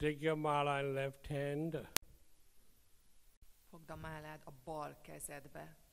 Take your mala in left hand. Fogd a málád a bal kezedbe.